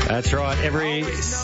That's right. Every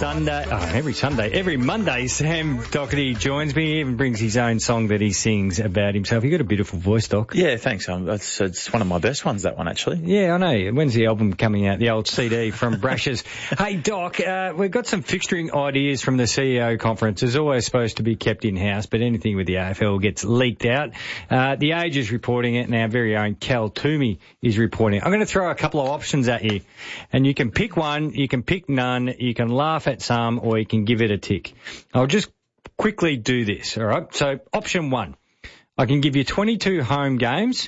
Monday, Sam Doherty joins me. He even brings his own song that he sings about himself. You've got a beautiful voice, Doc. Yeah, thanks. It's one of my best ones, that one, actually. Yeah, I know. When's the album coming out? The old CD from Brashes. Hey, Doc, we've got some fixturing ideas from the CEO conference. It's always supposed to be kept in-house, but anything with the AFL gets leaked out. The Age is reporting it, and our very own Cal Toomey is reporting it. I'm going to throw a couple of options at you, and you can pick one, you can pick none, you can laugh at some, or you can give it a tick. I'll just quickly do this, all right? So option one, I can give you 22 home games,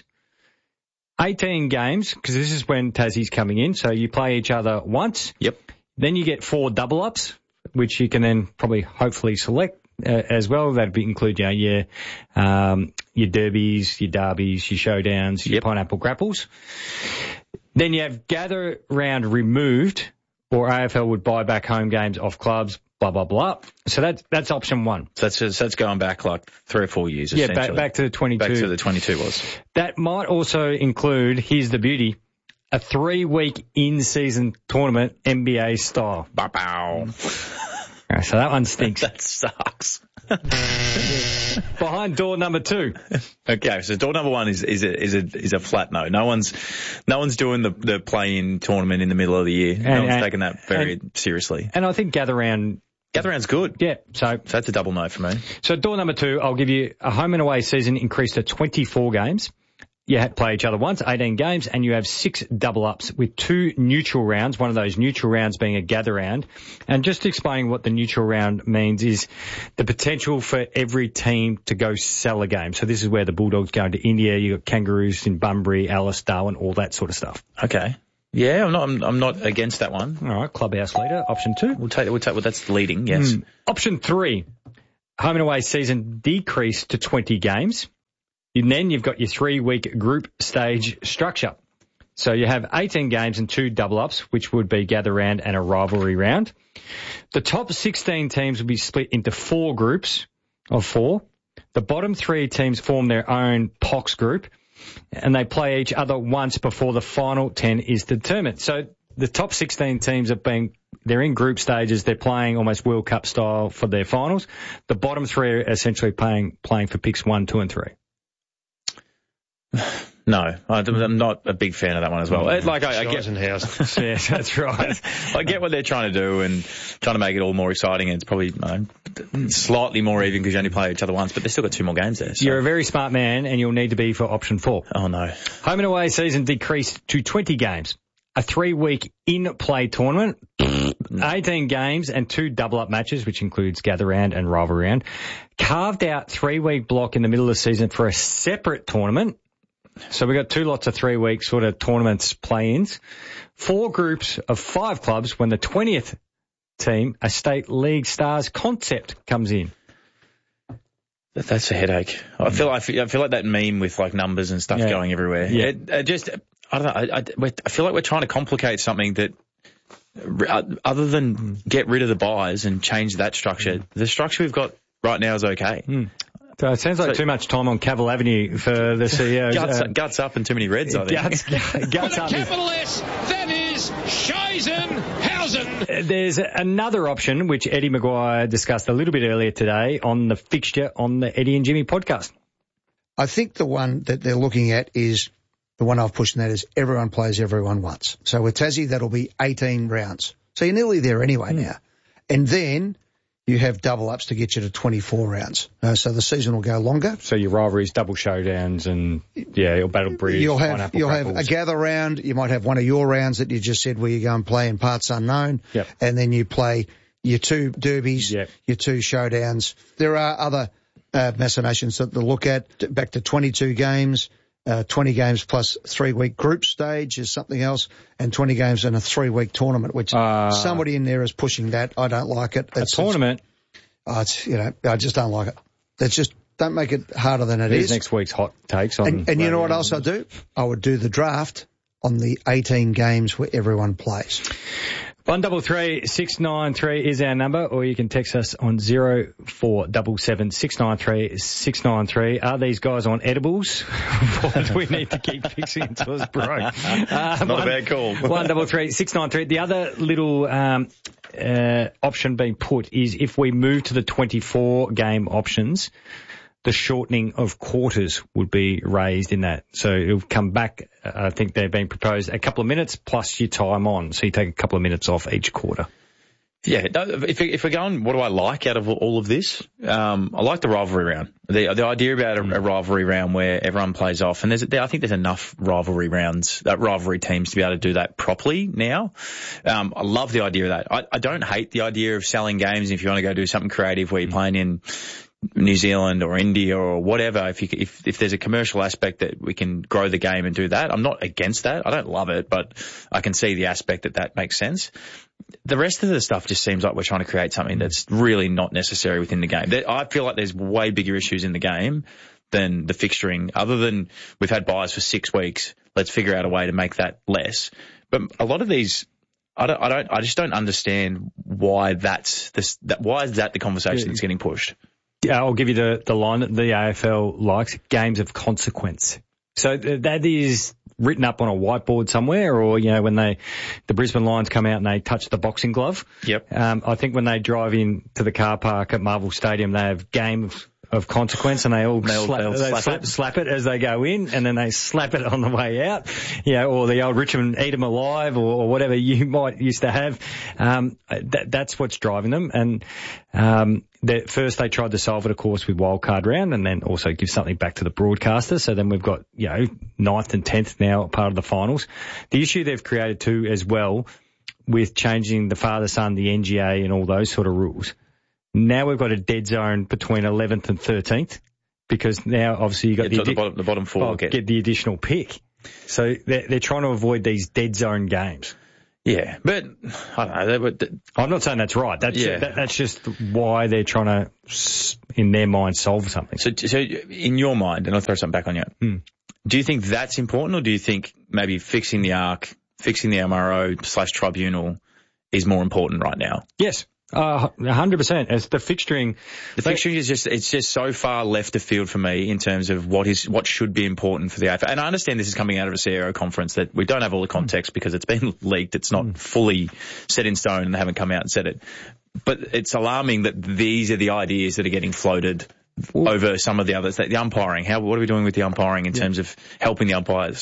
18 games, because this is when Tassie's coming in, so you play each other once. Yep. Then you get 4 double-ups, which you can then probably hopefully select as well. That'd include, your derbies, your derbies, your showdowns, your pineapple grapples. Then you have gather round removed, or AFL would buy back home games off clubs, blah, blah, blah. So that's option one. So that's going back like 3 or 4 years, yeah, essentially. back to the 22. Back to the 22 was. That might also include, here's the beauty, a 3-week in-season tournament, NBA style. Bow. So that one stinks. That sucks. Behind door number 2. Okay, so door number 1 is a flat no. No one's doing the play-in tournament in the middle of the year. No one's taking that very seriously. And I think gather round's good. Yeah, so that's a double no for me. So door number 2, I'll give you a home and away season increased to 24 games. You play each other once, 18 games, and you have 6 double-ups with 2 neutral rounds, one of those neutral rounds being a gather round. And just explaining what the neutral round means is the potential for every team to go sell a game. So this is where the Bulldogs go into India, you've got Kangaroos in Bunbury, Alice, Darwin, all that sort of stuff. Okay. Yeah, I'm not against that one. All right, clubhouse leader, option 2. We'll take well, that's leading, yes. Option 3, home and away season decreased to 20 games. And then you've got your 3-week group stage structure. So you have 18 games and 2 double-ups, which would be gather round and a rivalry round. The top 16 teams will be split into 4 groups of 4. The bottom 3 teams form their own POX group, and they play each other once before the final 10 is determined. So the top 16 teams they're in group stages. They're playing almost World Cup style for their finals. The bottom 3 are essentially playing for picks 1, 2, and 3. No, I'm not a big fan of that one as well. I get House. Yes, that's right. I get what they're trying to do and trying to make it all more exciting, and it's probably slightly more even because you only play each other once, but they've still got 2 more games there. So. You're a very smart man, and you'll need to be for option 4. Oh, no. Home and away season decreased to 20 games. A 3-week in-play tournament, 18 games and 2 double-up matches, which includes gather round and rivalry round. Carved out 3-week block in the middle of the season for a separate tournament. So we've got 2 lots of 3-week sort of tournaments play-ins. 4 groups of 5 clubs when the 20th team, a state league stars concept comes in. That's a headache. I feel like that meme with like numbers and stuff going everywhere. Yeah. I don't know. I feel like we're trying to complicate something that, other than get rid of the buys and change that structure, the structure we've got right now is okay. So it sounds like too much time on Cavill Avenue for the CEO. Guts up and too many reds, I think. Guts up. Capital S, that is Scheisenhausen. There's another option which Eddie Maguire discussed a little bit earlier today on the fixture on the Eddie and Jimmy podcast. I think the one that they're looking at is the one I've pushed, and that is everyone plays everyone once. So with Tassie, that'll be 18 rounds. So you're nearly there anyway now. And then you have double-ups to get you to 24 rounds. So the season will go longer. So your rivalries, double showdowns, and, your battle bridge, You'll have a gather round. You might have one of your rounds that you just said where you go and play in parts unknown. Yep. And then you play your 2 derbies, your 2 showdowns. There are other machinations that they'll look at, back to 22 games. 20 games plus 3-week group stage is something else, and 20 games in a 3-week tournament, which somebody in there is pushing that. I don't like it. Tournament? I just don't like it. It's just, don't make it harder than it is. Next week's hot takes on. And you know what else I do? I would do the draft on the 18 games where everyone plays. 133 693 is our number, or you can text us on 0477 693 693. Are these guys on edibles? What do we need to keep fixing until it's broke? Not a bad call. 133 693. The other little option being put is if we move to the 24 game options, the shortening of quarters would be raised in that. So it'll come back, I think they're being proposed, a couple of minutes plus your time on. So you take a couple of minutes off each quarter. Yeah, if we're going, what do I like out of all of this? I like the rivalry round. The idea about a rivalry round where everyone plays off, and I think there's enough rivalry rounds, rivalry teams to be able to do that properly now. I love the idea of that. I don't hate the idea of selling games if you want to go do something creative where you're playing in New Zealand or India or whatever. If there's a commercial aspect that we can grow the game and do that, I'm not against that. I don't love it, but I can see the aspect that makes sense. The rest of the stuff just seems like we're trying to create something that's really not necessary within the game. I feel like there's way bigger issues in the game than the fixturing. Other than we've had buys for 6 weeks, let's figure out a way to make that less. But a lot of these, I just don't understand why why is that the conversation that's getting pushed? Yeah, I'll give you the line that the AFL likes: games of consequence. So that is written up on a whiteboard somewhere, or, you know, when the Brisbane Lions come out and they touch the boxing glove. Yep. I think when they drive in to the car park at Marvel Stadium, they have games of consequence, and they all slap it as they go in, and then they slap it on the way out, you know, or the old Richmond eat 'em alive, or whatever you might used to have. That's what's driving them. And first they tried to solve it, of course, with wildcard round, and then also give something back to the broadcaster. So then we've got, you know, 9th and 10th now part of the finals. The issue they've created too as well with changing the father-son, the NGA and all those sort of rules. Now we've got a dead zone between 11th and 13th, because now obviously you've got the bottom four get the additional pick. So they're trying to avoid these dead zone games. Yeah, but I don't know. I'm not saying that's right. That's just why they're trying to, in their mind, solve something. So in your mind, and I'll throw something back on you, do you think that's important, or do you think maybe fixing the ARC, fixing the MRO/tribunal is more important right now? Yes. 100%. As the fixturing. The fixturing is just so far left of field for me in terms of what should be important for the AFL. And I understand this is coming out of a CEO conference that we don't have all the context because it's been leaked. It's not fully set in stone and they haven't come out and said it. But it's alarming that these are the ideas that are getting floated over some of the others. The umpiring, what are we doing with the umpiring in terms of helping the umpires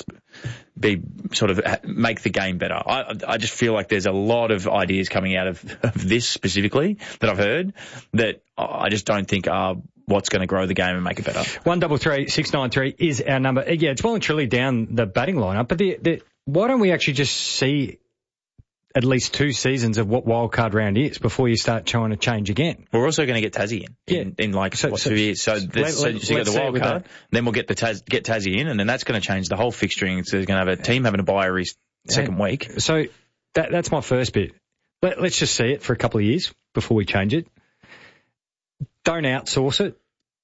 make the game better? I just feel like there's a lot of ideas coming out of this specifically that I've heard that I just don't think are what's going to grow the game and make it better. 133 693 is our number. Yeah, it's well and truly down the batting lineup, but why don't we actually just see at least 2 seasons of what wildcard round is before you start trying to change again? We're also going to get Tassie in 2 years. So you get the wildcard, then we'll get Tassie in, and then that's going to change the whole fixturing. So they're going to have a team having a bye every second week. So that's my first bit. Let's just see it for a couple of years before we change it. Don't outsource it.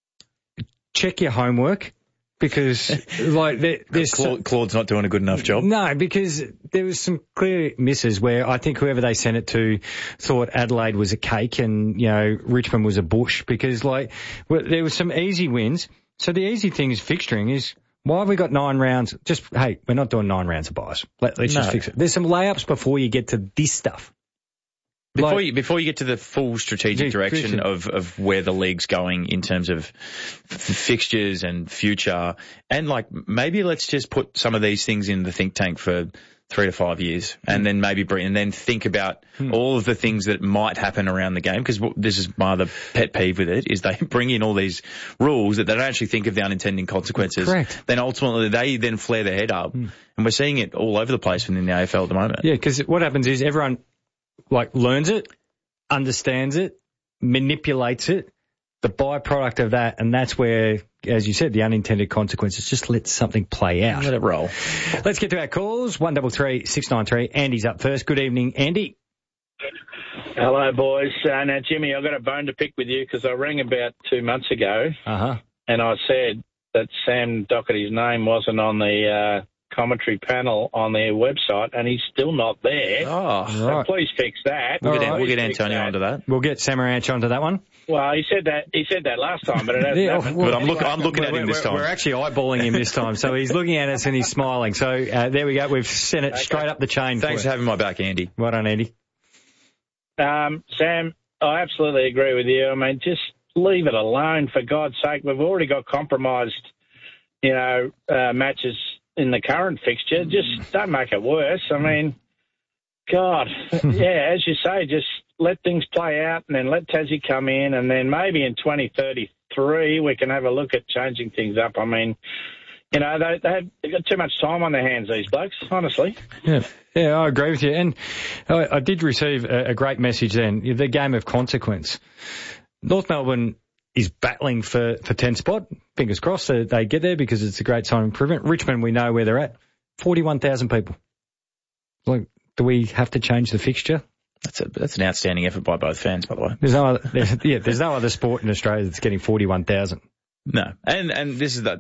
Check your homework. Because, there's Claude's not doing a good enough job. No, because there was some clear misses where I think whoever they sent it to thought Adelaide was a cake and, you know, Richmond was a bush, because there was some easy wins. So the easy thing is fixturing is, why have we got 9 rounds? We're not doing 9 rounds of buys. Let's just fix it. There's some layups before you get to this stuff. Before you get to the full strategic direction of where the league's going in terms of fixtures and future, and maybe let's just put some of these things in the think tank for 3 to 5 years, and then maybe think about all of the things that might happen around the game, because this is my other pet peeve with it, is they bring in all these rules that they don't actually think of the unintended consequences. Correct. Then ultimately they then flare their head up, and we're seeing it all over the place within the AFL at the moment. Yeah, because what happens is everyone learns it, understands it, manipulates it, the byproduct of that, and that's where, as you said, the unintended consequences, just let something play out. Let it roll. Let's get to our calls. 133 693. Andy's up first. Good evening, Andy. Hello, boys. Now, Jimmy, I've got a bone to pick with you because I rang about 2 months ago and I said that Sam Doherty's name wasn't on the commentary panel on their website, and he's still not there. Oh, so please fix that. We'll get Antonio onto that. We'll get Samaranch onto that one. Well, he said that last time, but it hasn't happened. But I'm looking at him this time. We're actually eyeballing him this time, so he's looking at us and he's smiling. So there we go. We've sent it straight up the chain. Thanks for having my back, Andy. Well done, Andy. Sam, I absolutely agree with you. I mean, just leave it alone, for God's sake. We've already got compromised, matches in the current fixture. Just don't make it worse. I mean, God, yeah, as you say, just let things play out and then let Tassie come in, and then maybe in 2033 we can have a look at changing things up. I mean, they've got too much time on their hands, these blokes, honestly. Yeah, I agree with you. And I did receive a great message then, the game of consequence. North Melbourne is battling for 10 spot. Fingers crossed that they get there because it's a great sign of improvement. Richmond, we know where they're at. 41,000 people. Like, do we have to change the fixture? That's an outstanding effort by both fans, by the way. There's no other sport in Australia that's getting 41,000. No, and this is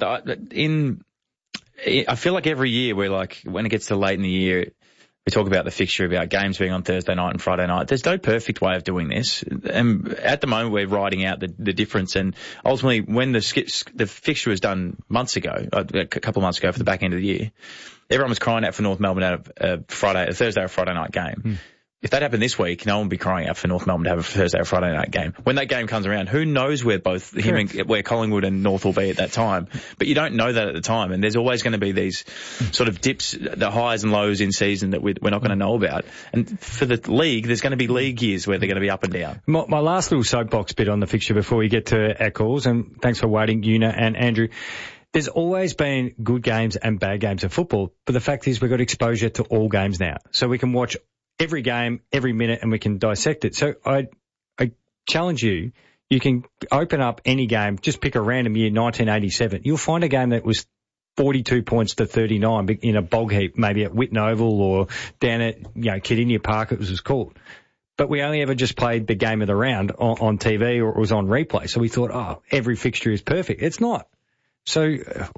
I feel like every year we're like, when it gets to late in the year, we talk about the fixture, about games being on Thursday night and Friday night. There's no perfect way of doing this. And at the moment, we're riding out the difference. And ultimately, when the fixture was done months ago, a couple of months ago for the back end of the year, everyone was crying out for North Melbourne to have a Thursday or Friday night game. If that happened this week, no one would be crying out for North Melbourne to have a Thursday or Friday night game. When that game comes around, who knows where where Collingwood and North will be at that time. But you don't know that at the time. And there's always going to be these sort of dips, the highs and lows in season that we're not going to know about. And for the league, there's going to be league years where they're going to be up and down. My last little soapbox bit on the fixture before we get to our calls, and thanks for waiting, Una and Andrew. There's always been good games and bad games of football, but the fact is we've got exposure to all games now. So we can watch every game, every minute, and we can dissect it. So I challenge you, you can open up any game, just pick a random year, 1987. You'll find a game that was 42 points to 39 in a bog heap, maybe at Whitten Oval or down at, Kardinia Park, it was called. But we only ever just played the game of the round on TV or it was on replay. So we thought, every fixture is perfect. It's not. So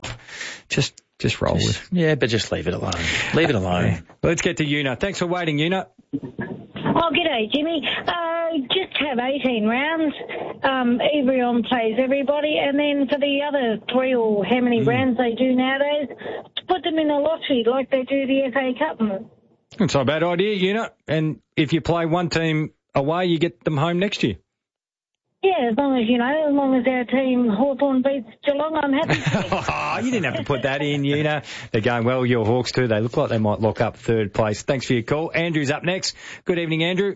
just roll with it. Yeah, but just leave it alone. Leave it alone. Let's get to Una. Thanks for waiting, Una. Oh, g'day, Jimmy. Just have 18 rounds. Everyone plays everybody, and then for the other 3 or how many rounds they do nowadays, put them in a lottery like they do the FA Cup. It's not a bad idea, Una. And if you play one team away, you get them home next year. Yeah, as long as our team Hawthorn beats Geelong, I'm happy. You didn't have to put that in, Una. They're going well, your Hawks too. They look like they might lock up third place. Thanks for your call. Andrew's up next. Good evening, Andrew.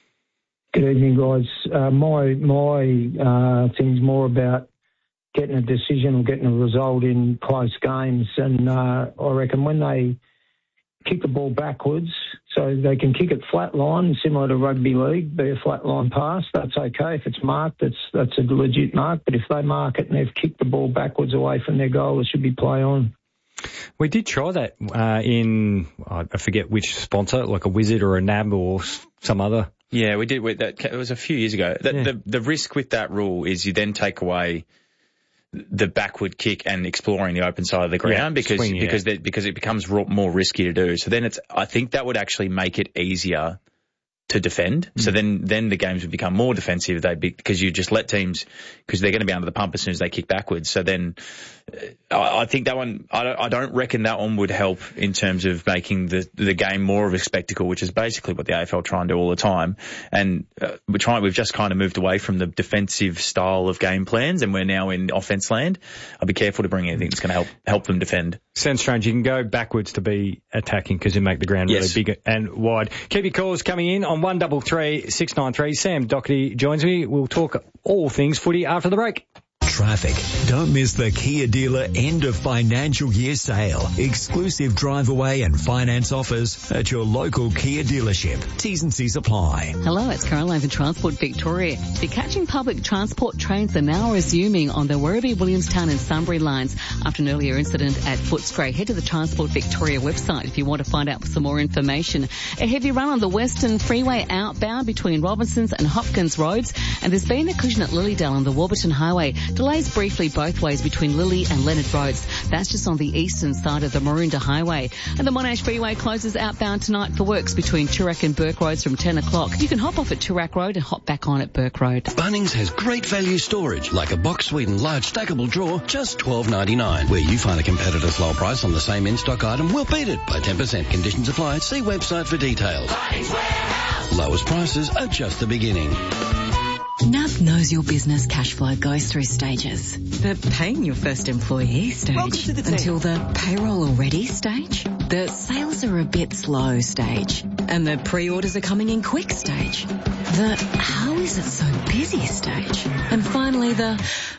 Good evening, guys. My thing's more about getting a decision or getting a result in close games. And I reckon when they kick the ball backwards, so they can kick it flat line, similar to rugby league, be a flat line pass, that's okay. If it's marked, that's a legit mark. But if they mark it and they've kicked the ball backwards away from their goal, it should be play on. We did try that in, I forget which sponsor, like a Wizard or a NAB or some other. Yeah, we did. It was a few years ago. The risk with that rule is you then take away the backward kick and exploring the open side of the ground because it becomes more risky to do. So then I think that would actually make it easier to defend. So then the games would become more defensive. Because you just let teams, because they're going to be under the pump as soon as they kick backwards. So then I think that one, I don't reckon that one would help in terms of making the game more of a spectacle, which is basically what the AFL try and do all the time. And we've just kind of moved away from the defensive style of game plans, and we're now in offense land. I'll be careful to bring anything that's going to help them defend. Sounds strange. You can go backwards to be attacking because you make the ground really big and wide. Keep your calls coming in on 133 693. Sam Doherty joins me. We'll talk all things footy after the break. Traffic. Don't miss the Kia dealer end of financial year sale. Exclusive drive away and finance offers at your local Kia dealership. T's and C's apply. Hello, it's Caroline from Transport Victoria. If you're catching public transport, trains are now resuming on the Werribee, Williamstown and Sunbury lines after an earlier incident at Footscray. Head to the Transport Victoria website if you want to find out some more information. A heavy run on the Western Freeway outbound between Robinsons and Hopkins Roads, and there's been a collision at Lilydale on the Warburton Highway. Delays briefly both ways between Lily and Leonard Roads. That's just on the eastern side of the Maroondah Highway. And the Monash Freeway closes outbound tonight for works between Toorak and Burke Roads from 10 o'clock. You can hop off at Toorak Road and hop back on at Burke Road. Bunnings has great value storage, like a box Sweden large stackable drawer, just $12.99. Where you find a competitor's low price on the same in-stock item, we'll beat it by 10%. Conditions apply. See website for details. Bunnings Warehouse. Lowest prices are just the beginning. NAB knows your business cash flow goes through stages. The paying your first employee stage, until the payroll already stage, the sales are a bit slow stage, and the pre-orders are coming in quick stage, the how is it so busy stage, and finally the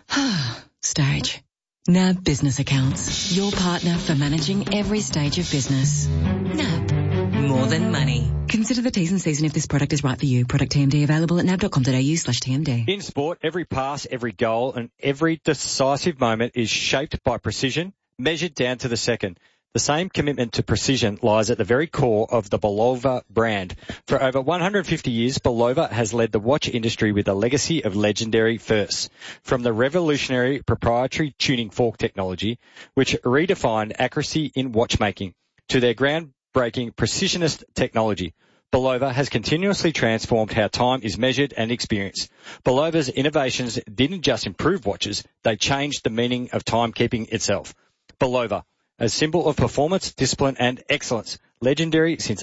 stage. NAB Business Accounts, your partner for managing every stage of business. NAB, more than money. Consider the T's and C's and if this product is right for you. Product TMD available at nab.com.au/TMD. In sport, every pass, every goal and every decisive moment is shaped by precision, measured down to the second. The same commitment to precision lies at the very core of the Bulova brand. For over 150 years, Bulova has led the watch industry with a legacy of legendary firsts. From the revolutionary proprietary tuning fork technology, which redefined accuracy in watchmaking, to their groundbreaking precisionist technology, Bulova has continuously transformed how time is measured and experienced. Bulova's innovations didn't just improve watches, they changed the meaning of timekeeping itself. Bulova, a symbol of performance, discipline and excellence. Legendary since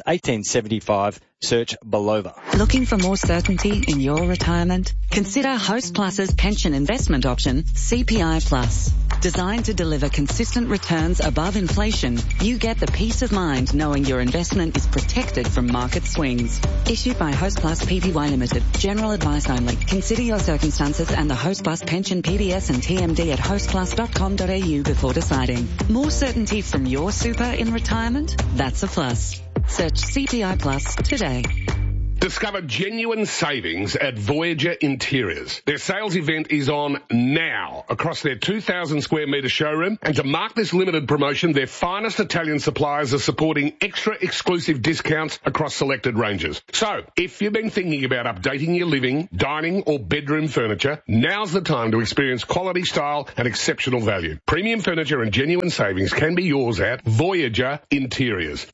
1875. Search Bulova. Looking for more certainty in your retirement? Consider Host Plus's pension investment option, CPI Plus. Designed to deliver consistent returns above inflation, you get the peace of mind knowing your investment is protected from market swings. Issued by Host Plus Pty Limited. General advice only. Consider your circumstances and the Host Plus pension PDS and TMD at hostplus.com.au before deciding. More certainty from your super in retirement? That's a plus. Search CPI Plus today. Discover genuine savings at Voyager Interiors. Their sales event is on now across their 2,000 square metre showroom, and to mark this limited promotion, their finest Italian suppliers are supporting extra exclusive discounts across selected ranges. So, if you've been thinking about updating your living, dining or bedroom furniture, now's the time to experience quality, style and exceptional value. Premium furniture and genuine savings can be yours at Voyager Interiors,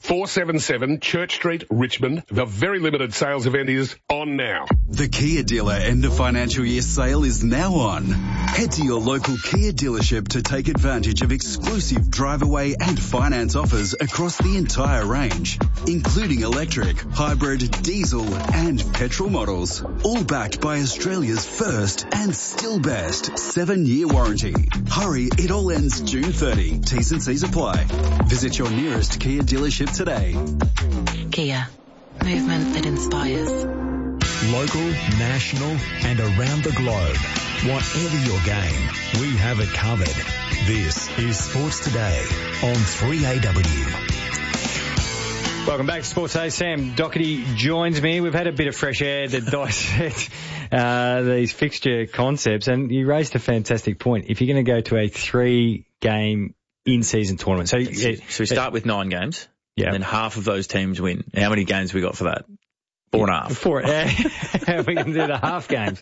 477 Church Street, Richmond. The very limited sales event is on now. The Kia dealer end of financial year sale is now on. Head to your local Kia dealership to take advantage of exclusive drive away and finance offers across the entire range, including electric, hybrid, diesel and petrol models, all backed by Australia's first and still best 7-year warranty. Hurry, it all ends June 30. T's and C's apply. Visit your nearest Kia dealership today. Kia. Movement that inspires. Local, national and around the globe. Whatever your game, we have it covered. This is Sports Today on 3AW. Welcome back to Sports Day. Sam Doherty joins me. We've had a bit of fresh air to dissect these fixture concepts, and you raised a fantastic point. If you're going to go to a 3-game in-season tournament. So we start with 9 games. Yeah. And then half of those teams win. How many games we got for that? 4.5. 4. We can do the half games.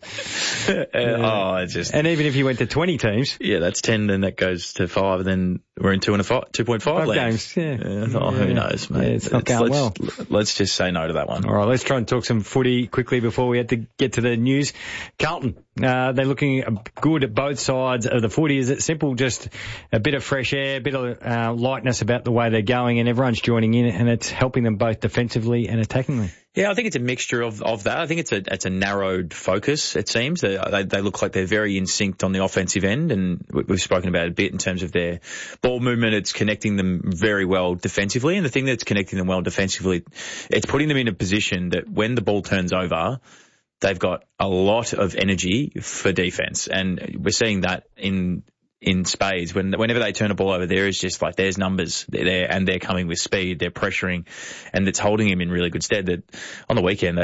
And even if you went to 20 teams. Yeah, that's 10, then that goes to 5, and then we're in 2.5 games. Yeah. Who knows, mate? Yeah, it's not going well. Let's just say no to that one. All right, let's try and talk some footy quickly before we have to get to the news. Carlton, they're looking good at both sides of the footy. Is it simple, just a bit of fresh air, a bit of lightness about the way they're going, and everyone's joining in, and it's helping them both defensively and attackingly? Yeah, I think it's a mixture of that. I think it's a narrowed focus, it seems. They look like they're very in sync on the offensive end, and we've spoken about it a bit in terms of their ball movement. It's connecting them very well defensively, and the thing that's connecting them well defensively, it's putting them in a position that when the ball turns over, they've got a lot of energy for defense, and we're seeing that in spades. Whenever they turn a ball over, there is just like, there's numbers there, and they're coming with speed, they're pressuring, and it's holding him in really good stead. That on the weekend,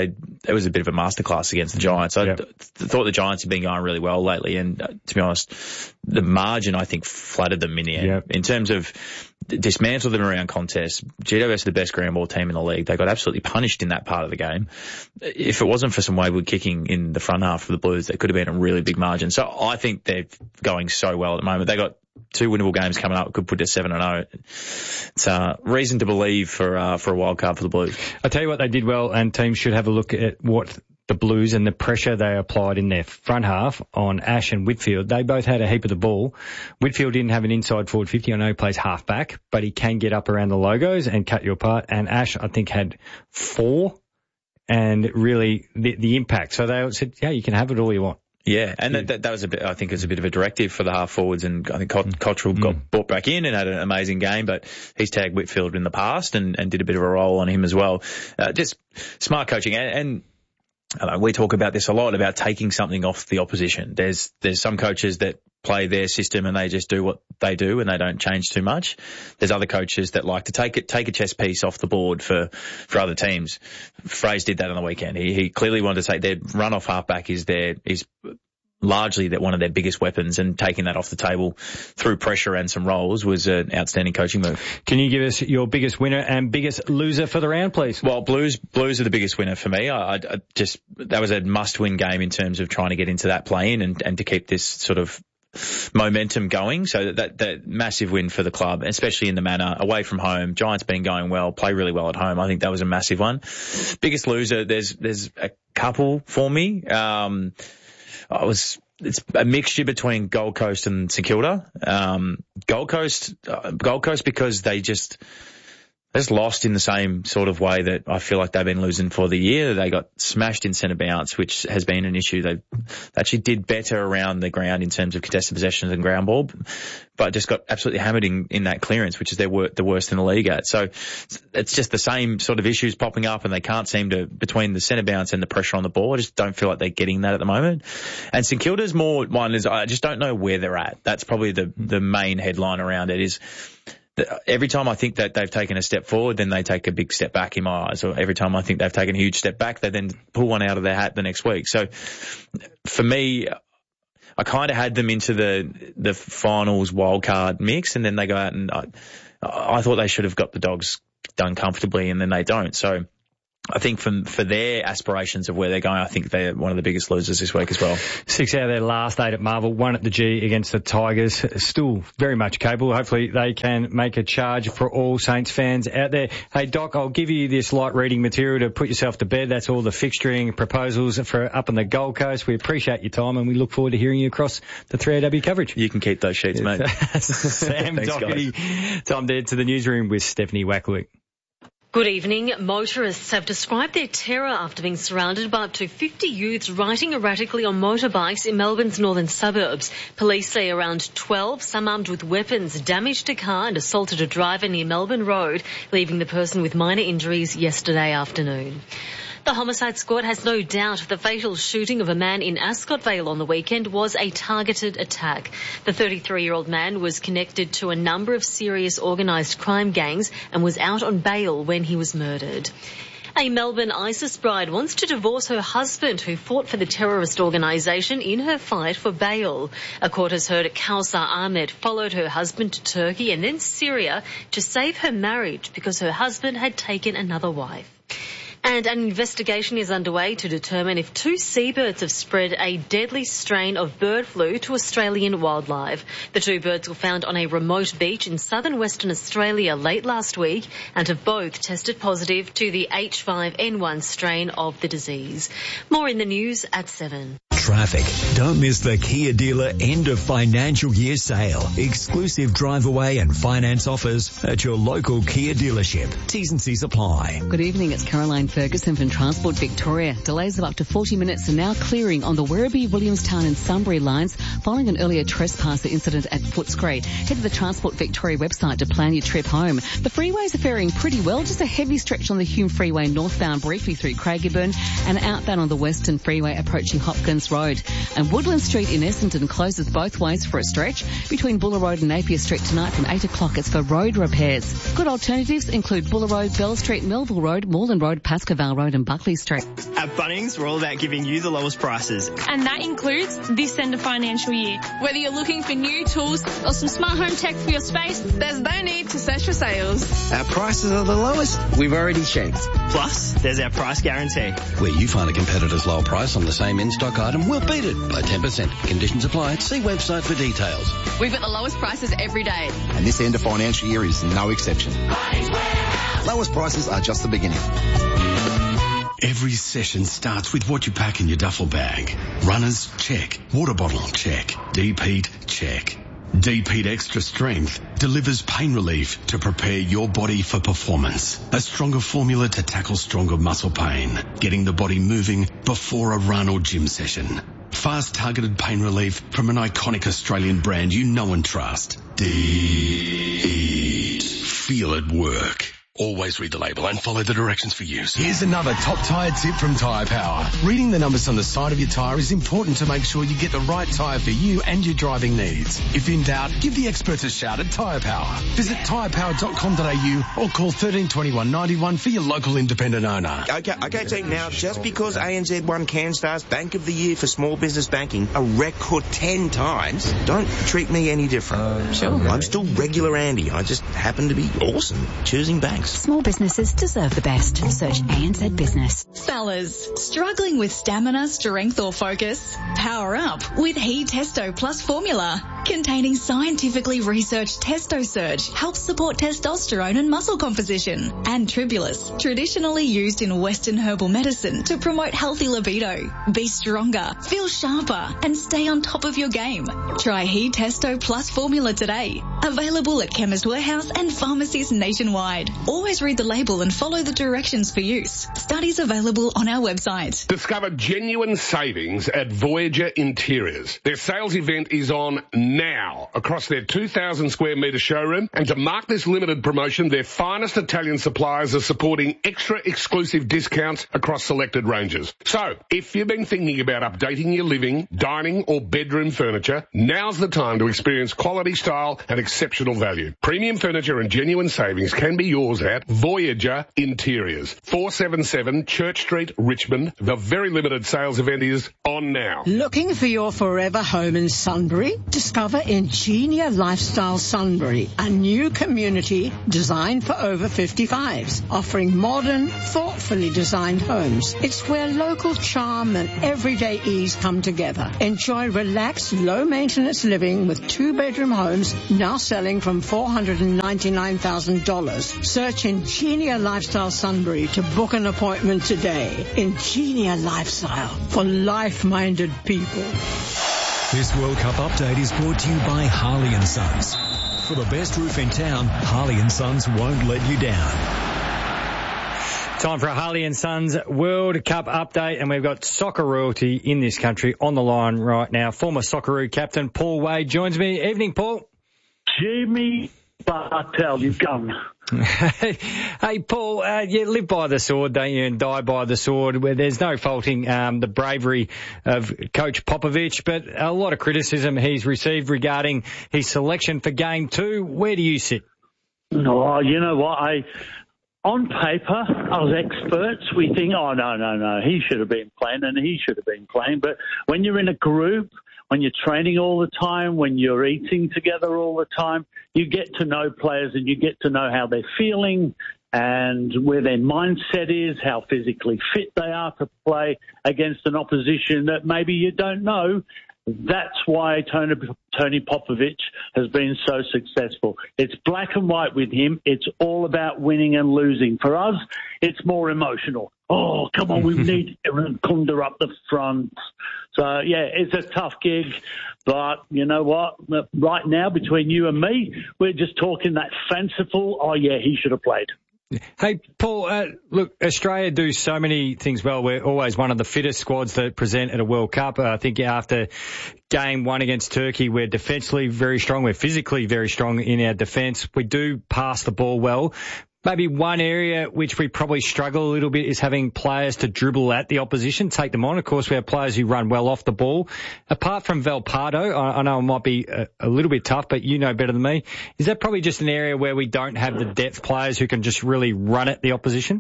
was a bit of a masterclass against the Giants. I thought the Giants had been going really well lately, and to be honest, the margin I think flattered them in the end. In terms of dismantle them around contests, GWS are the best ground ball team in the league. They got absolutely punished in that part of the game. If it wasn't for some wayward kicking in the front half of the Blues, that could have been a really big margin. So I think they're going so well at the moment. They got 2 winnable games coming up, could put to 7-0. It's reason to believe for a wild card for the Blues. I tell you what, they did well, and teams should have a look at what the Blues and the pressure they applied in their front half on Ash and Whitfield. They both had a heap of the ball. Whitfield didn't have an inside forward 50. I know he plays half back, but he can get up around the logos and cut you apart. And Ash, I think, had 4, and really the impact. So they said, yeah, you can have it all you want. Yeah, and that was I think it was a bit of a directive for the half forwards, and I think Cottrell got brought back in and had an amazing game, but he's tagged Whitfield in the past and did a bit of a role on him as well. Just smart coaching, and I know we talk about this a lot, about taking something off the opposition. There's some coaches that play their system and they just do what they do and they don't change too much. There's other coaches that like to take a chess piece off the board for other teams. Fraser did that on the weekend. He clearly wanted to take their run-off halfback is largely one of their biggest weapons, and taking that off the table through pressure and some rolls was an outstanding coaching move. Can you give us your biggest winner and biggest loser for the round, please? Well, Blues are the biggest winner for me. That was a must-win game in terms of trying to get into that play-in and to keep this sort of momentum going. So that massive win for the club, especially in the manner away from home. Giants been going well, play really well at home. I think that was a massive one. Biggest loser, there's a couple for me. It's a mixture between Gold Coast and St Kilda. Gold Coast because they just lost in the same sort of way that I feel like they've been losing for the year. They got smashed in centre bounce, which has been an issue. They actually did better around the ground in terms of contested possessions and ground ball, but just got absolutely hammered in that clearance, which is the worst in the league at. So it's just the same sort of issues popping up, and they can't seem to, between the centre bounce and the pressure on the ball, I just don't feel like they're getting that at the moment. And St Kilda's more one is I just don't know where they're at. That's probably the main headline around it is, every time I think that they've taken a step forward, then they take a big step back in my eyes. Or every time I think they've taken a huge step back, they then pull one out of their hat the next week. So for me, I kind of had them into the finals wildcard mix, and then they go out and I thought they should have got the Dogs done comfortably, and then they don't. So I think for their aspirations of where they're going, I think they're one of the biggest losers this week as well. 6 out of their last 8 at Marvel, 1 at the G against the Tigers. Still very much capable. Hopefully they can make a charge for all Saints fans out there. Hey, Doc, I'll give you this light reading material to put yourself to bed. That's all the fixturing proposals for up on the Gold Coast. We appreciate your time, and we look forward to hearing you across the 3AW coverage. You can keep those sheets, mate. Sam Doherty, Tom Dead to the newsroom with Stephanie Wackwick. Good evening. Motorists have described their terror after being surrounded by up to 50 youths riding erratically on motorbikes in Melbourne's northern suburbs. Police say around 12, some armed with weapons, damaged a car and assaulted a driver near Melbourne Road, leaving the person with minor injuries yesterday afternoon. The Homicide Squad has no doubt the fatal shooting of a man in Ascot Vale on the weekend was a targeted attack. The 33-year-old man was connected to a number of serious organised crime gangs and was out on bail when he was murdered. A Melbourne ISIS bride wants to divorce her husband, who fought for the terrorist organisation in her fight for bail. A court has heard Kausar Ahmed followed her husband to Turkey and then Syria to save her marriage because her husband had taken another wife. And an investigation is underway to determine if 2 seabirds have spread a deadly strain of bird flu to Australian wildlife. The 2 birds were found on a remote beach in southern Western Australia late last week and have both tested positive to the H5N1 strain of the disease. More in the news at 7. Traffic. Don't miss the Kia dealer end of financial year sale. Exclusive drive away and finance offers at your local Kia dealership. T's and C's apply. Good evening, it's Caroline Ferguson from Transport Victoria. Delays of up to 40 minutes are now clearing on the Werribee, Williamstown and Sunbury lines following an earlier trespasser incident at Footscray. Head to the Transport Victoria website to plan your trip home. The freeways are faring pretty well. Just a heavy stretch on the Hume Freeway northbound briefly through Craigieburn and outbound on the Western Freeway approaching Hopkins Road. And Woodland Street in Essendon closes both ways for a stretch. Between Buller Road and Napier Street tonight from 8 o'clock, it's for road repairs. Good alternatives include Buller Road, Bell Street, Melville Road, Moreland Road, Pascoval Road and Buckley Street. At Bunnings, we're all about giving you the lowest prices. And that includes this end of financial year. Whether you're looking for new tools or some smart home tech for your space, there's no need to search for sales. Our prices are the lowest we've already checked. Plus, there's our price guarantee. Where you find a competitor's lower price on the same in-stock item, we'll beat it by 10%. Conditions apply. See website for details. We've got the lowest prices every day. And this end of financial year is no exception. Lowest prices are just the beginning. Every session starts with what you pack in your duffel bag. Runners, check. Water bottle, check. Deep heat, check. Deep Heat Extra Strength delivers pain relief to prepare your body for performance. A stronger formula to tackle stronger muscle pain, getting the body moving before a run or gym session. Fast targeted pain relief from an iconic Australian brand you know and trust. Deep. Feel it work. Always read the label and follow the directions for use. Here's another top tyre tip from Tyre Power. Reading the numbers on the side of your tyre is important to make sure you get the right tyre for you and your driving needs. If in doubt, give the experts a shout at Tyre Power. Visit tyrepower.com.au or call 1321 91 for your local independent owner. Okay, team. Now, just because ANZ won CanStar's Bank of the Year for small business banking a record 10 times, don't treat me any different. Sure. I'm still regular Andy. I just happen to be awesome choosing banks. Small businesses deserve the best. Search ANZ Business. Fellas, struggling with stamina, strength or focus? Power up with He Testo Plus formula. Containing scientifically researched Testo Surge helps support testosterone and muscle composition. And Tribulus, traditionally used in Western herbal medicine to promote healthy libido. Be stronger, feel sharper and stay on top of your game. Try He Testo Plus formula today. Available at Chemist Warehouse and pharmacies nationwide. Always read the label and follow the directions for use. Studies available on our website. Discover genuine savings at Voyager Interiors. Their sales event is on now across their 2,000 square metre showroom, and to mark this limited promotion, their finest Italian suppliers are supporting extra exclusive discounts across selected ranges. So, if you've been thinking about updating your living, dining or bedroom furniture, now's the time to experience quality, style and exceptional value. Premium furniture and genuine savings can be yours at Voyager Interiors, 477 Church Street, Richmond. The very limited sales event is on now. Looking for your forever home in Sunbury? Discover Ingenia Lifestyle Sunbury, a new community designed for over 55s, offering modern, thoughtfully designed homes. It's where local charm and everyday ease come together. Enjoy relaxed, low-maintenance living with two-bedroom homes now selling from $499,000. Search Ingenia Lifestyle Sunbury to book an appointment today. Ingenia Lifestyle for life-minded people. This World Cup update is brought to you by Harley & Sons. For the best roof in town, Harley & Sons won't let you down. Time for a Harley & Sons World Cup update, and we've got soccer royalty in this country on the line right now. Former Socceroo captain Paul Wade joins me. Evening, Paul. Jimmy Bartel, you've gone. Hey, Paul, you live by the sword, don't you, and die by the sword, where there's no faulting the bravery of Coach Popovich, but a lot of criticism he's received regarding his selection for Game 2. Where do you sit? No, you know what? On paper, as experts, we think, oh, no, he should have been playing and he should have been playing. But when you're in a group, when you're training all the time, when you're eating together all the time, you get to know players and you get to know how they're feeling and where their mindset is, how physically fit they are to play against an opposition that maybe you don't know. That's why Tony Popovich has been so successful. It's black and white with him. It's all about winning and losing. For us, it's more emotional. Oh, come on, we need Aaron Kunda up the front. So, yeah, it's a tough gig. But you know what? Right now, between you and me, we're just talking that fanciful, oh, yeah, he should have played. Hey, Paul, look, Australia do so many things well. We're always one of the fittest squads that present at a World Cup. I think after Game 1 against Turkey, we're defensively very strong. We're physically very strong in our defence. We do pass the ball well. Maybe one area which we probably struggle a little bit is having players to dribble at the opposition, take them on. Of course, we have players who run well off the ball. Apart from Valpardo, I know it might be a little bit tough, but you know better than me. Is that probably just an area where we don't have the depth players who can just really run at the opposition?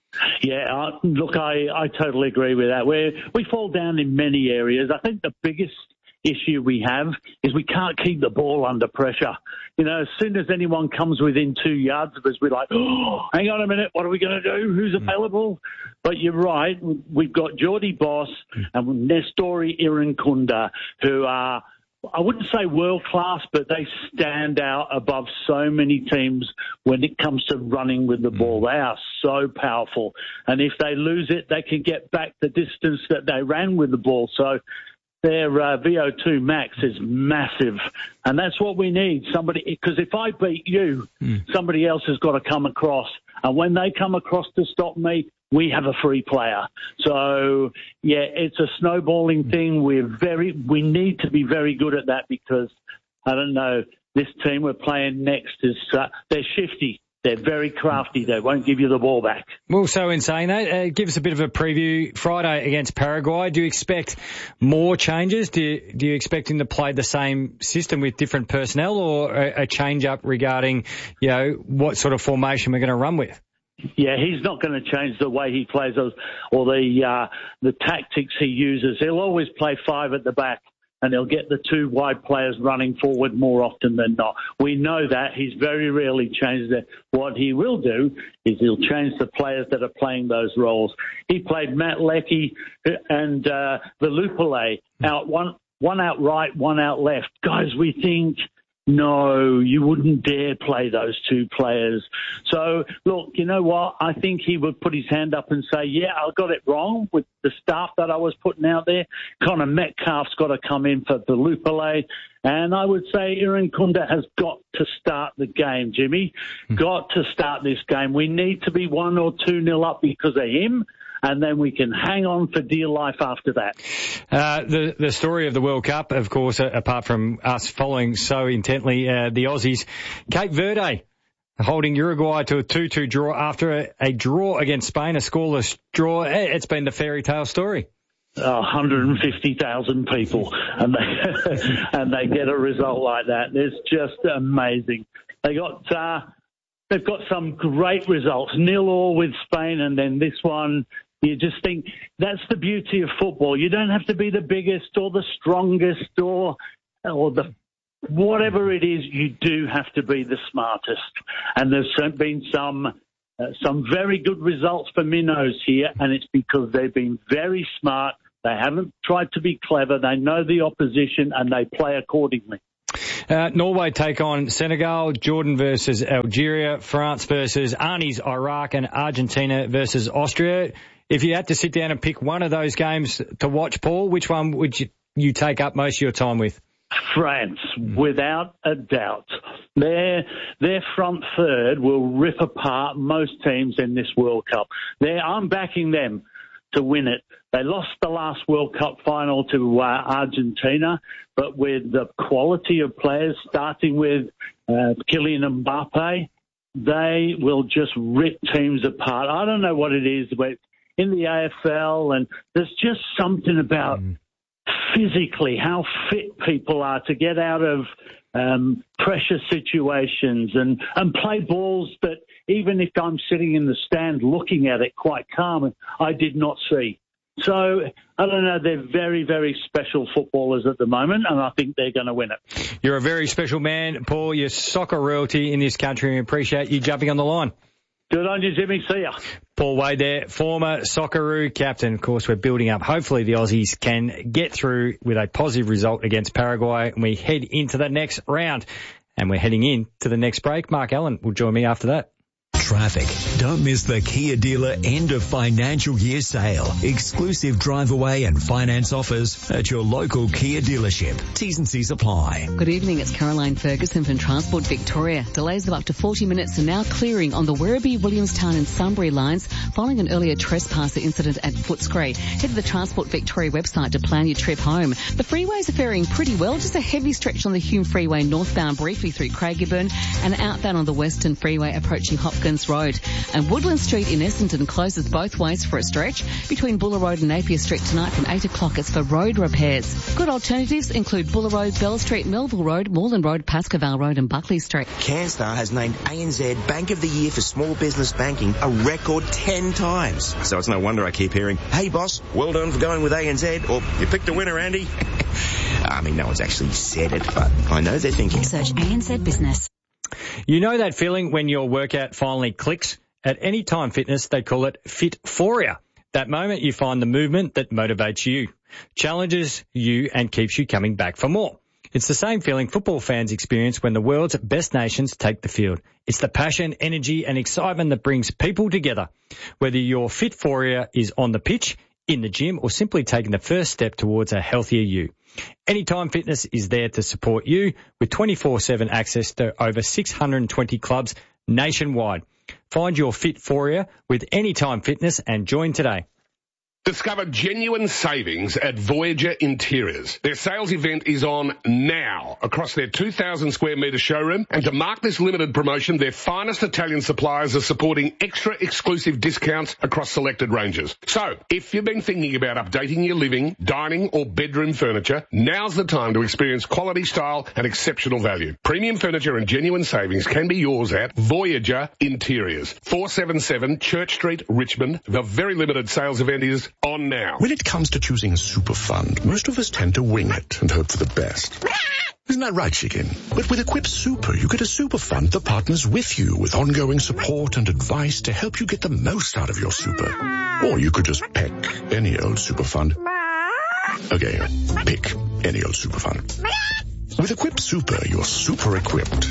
Yeah, look, I totally agree with that. We fall down in many areas. I think the biggest issue we have is we can't keep the ball under pressure. You know, as soon as anyone comes within 2 yards of us, we're like, oh, hang on a minute, what are we going to do? Who's available? But you're right, we've got Geordie Boss and Nestori Irankunda, who are, I wouldn't say world class, but they stand out above so many teams when it comes to running with the ball. They are so powerful. And if they lose it, they can get back the distance that they ran with the ball. So their VO2 max is massive. And that's what we need. Somebody, because if I beat you, somebody else has got to come across. And when they come across to stop me, we have a free player. So, yeah, it's a snowballing thing. We need to be very good at that because, I don't know, this team we're playing next is, they're shifty. They're very crafty. They won't give you the ball back. Well, so in saying that, give us a bit of a preview. Friday against Paraguay, do you expect more changes? Do you expect him to play the same system with different personnel or a change-up regarding, you know, what sort of formation we're going to run with? Yeah, he's not going to change the way he plays or the tactics he uses. He'll always play 5 at the back. And he'll get the 2 wide players running forward more often than not. We know that. He's very rarely changed that. What he will do is he'll change the players that are playing those roles. He played Matt Leckie and Velupile out, one out right, one out left. Guys, we think, no, you wouldn't dare play those 2 players. So, look, you know what? I think he would put his hand up and say, yeah, I got it wrong with the staff that I was putting out there. Connor Metcalf's got to come in for the Lupale. And I would say Irankunda has got to start the game, Jimmy. Got to start this game. We need to be 1 or 2-0 up because of him. And then we can hang on for dear life after that. The story of the World Cup, of course, apart from us following so intently the Aussies, Cape Verde holding Uruguay to a 2-2 draw after a draw against Spain, a scoreless draw. It's been the fairy tale story. 150,000 people, and they get a result like that. It's just amazing. They've got some great results. 0-0 with Spain, and then this one. You just think that's the beauty of football. You don't have to be the biggest or the strongest or the whatever it is. You do have to be the smartest. And there's been some very good results for minnows here, and it's because they've been very smart. They haven't tried to be clever. They know the opposition, and they play accordingly. Norway take on Senegal, Jordan versus Algeria, France versus Arnie's Iraq, and Argentina versus Austria. If you had to sit down and pick one of those games to watch, Paul, which one would you take up most of your time with? France, without a doubt. Their front third will rip apart most teams in this World Cup. I'm backing them to win it. They lost the last World Cup final to Argentina, but with the quality of players, starting with Kylian Mbappe, they will just rip teams apart. I don't know what it is, but in the AFL, and there's just something about physically how fit people are to get out of pressure situations and play balls that even if I'm sitting in the stand looking at it quite calm, I did not see. So, I don't know, they're very, very special footballers at the moment, and I think they're going to win it. You're a very special man, Paul. You're soccer royalty in this country, and we appreciate you jumping on the line. Good on you, Jimmy. See ya. Paul Wade there, former Socceroo captain. Of course, we're building up. Hopefully the Aussies can get through with a positive result against Paraguay, and we head into the next round. And we're heading in to the next break. Mark Allen will join me after that. Traffic. Don't miss the Kia dealer end of financial year sale. Exclusive drive away and finance offers at your local Kia dealership. T's and C's apply. Good evening, it's Caroline Ferguson from Transport Victoria. Delays of up to 40 minutes are now clearing on the Werribee, Williamstown and Sunbury lines following an earlier trespasser incident at Footscray. Head to the Transport Victoria website to plan your trip home. The freeways are faring pretty well, just a heavy stretch on the Hume Freeway northbound briefly through Craigieburn and outbound on the Western Freeway approaching Hopkins Williams Road. And Woodland Street in Essendon closes both ways for a stretch. Between Buller Road and Napier Street tonight from 8 o'clock, it's for road repairs. Good alternatives include Buller Road, Bell Street, Melville Road, Moreland Road, Pascoval Road and Buckley Street. CanStar has named ANZ Bank of the Year for small business banking a record 10 times. So it's no wonder I keep hearing, "Hey boss, well done for going with ANZ," or "You picked a winner, Andy." I mean, no one's actually said it, but I know they're thinking. Search ANZ Business. You know that feeling when your workout finally clicks? At Anytime Fitness, they call it Fitphoria. That moment you find the movement that motivates you, challenges you and keeps you coming back for more. It's the same feeling football fans experience when the world's best nations take the field. It's the passion, energy and excitement that brings people together. Whether your Fitphoria is on the pitch, in the gym or simply taking the first step towards a healthier you. Anytime Fitness is there to support you with 24/7 access to over 620 clubs nationwide. Find your Fitphoria with Anytime Fitness and join today. Discover genuine savings at Voyager Interiors. Their sales event is on now across their 2,000 square metre showroom, and to mark this limited promotion, their finest Italian suppliers are supporting extra exclusive discounts across selected ranges. So, if you've been thinking about updating your living, dining or bedroom furniture, now's the time to experience quality, style and exceptional value. Premium furniture and genuine savings can be yours at Voyager Interiors, 477 Church Street, Richmond. The very limited sales event is on now. When it comes to choosing a super fund, most of us tend to wing it and hope for the best. Isn't that right, chicken? But with Equip Super, you get a super fund that partners with you with ongoing support and advice to help you get the most out of your super. Or you could just pick any old super fund. Okay, pick any old super fund. With Equip Super, you're super equipped.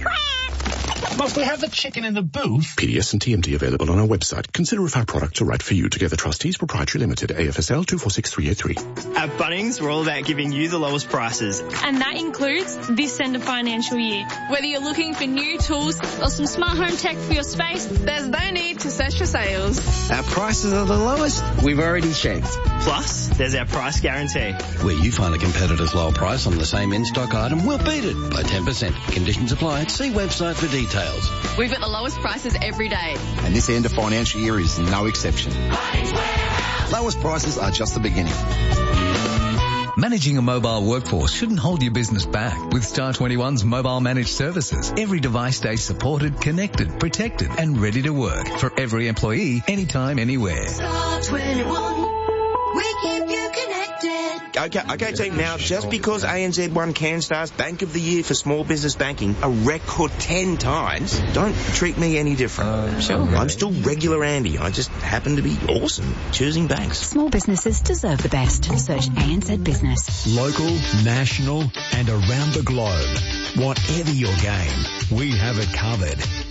Must we have the chicken in the booth? PDS and TMT available on our website. Consider if our products are right for you. Together Trustees Proprietary Limited, AFSL 246383. At Bunnings, we're all about giving you the lowest prices. And that includes this end of financial year. Whether you're looking for new tools or some smart home tech for your space, there's no need to search for sales. Our prices are the lowest we've already checked. Plus, there's our price guarantee. Where you find a competitor's low price on the same in-stock item, we'll beat it by 10%. Conditions apply. See website for details. We've got the lowest prices every day. And this end of financial year is no exception. Lowest prices are just the beginning. Managing a mobile workforce shouldn't hold your business back. With Star 21's mobile managed services, every device stays supported, connected, protected and ready to work for every employee, anytime, anywhere. Star 21, we keep you connected. Okay, team, now, just because ANZ won CanStar's Bank of the Year for small business banking a record 10 times, don't treat me any different. Sure. I'm still regular Andy. I just happen to be awesome choosing banks. Small businesses deserve the best. Search ANZ Business. Local, national and around the globe. Whatever your game, we have it covered.